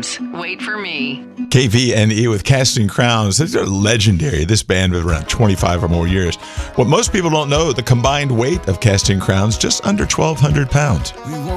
Crowns. Wait for me. KVNE with Casting Crowns. They're legendary. This band with around 25 or more years. What most people don't know, the combined weight of Casting Crowns, just under 1,200 pounds.